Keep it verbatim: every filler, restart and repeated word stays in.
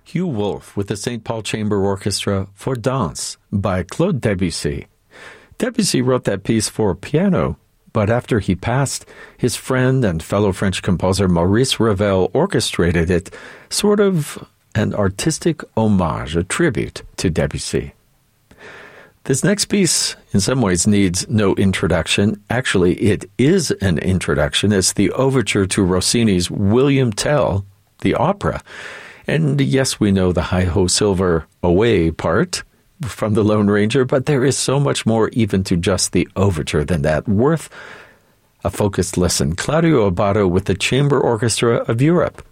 Hugh Wolf with the Saint Paul Chamber Orchestra for Danse by Claude Debussy. Debussy wrote that piece for piano, but after he passed, his friend and fellow French composer Maurice Ravel orchestrated it, sort of an artistic homage, a tribute to Debussy. This next piece, in some ways, needs no introduction. Actually, it is an introduction. It's the overture to Rossini's William Tell, the opera. And yes, we know the hi-ho silver away part from the Lone Ranger, but there is so much more even to just the overture than that, worth a focused listen. Claudio Abbado with the Chamber Orchestra of Europe.